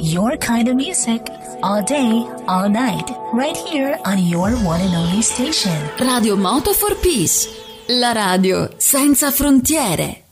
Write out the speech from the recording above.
your kind of music, all day, all night, right here on your one and only station. Radio Moto for Peace, la radio senza frontiere.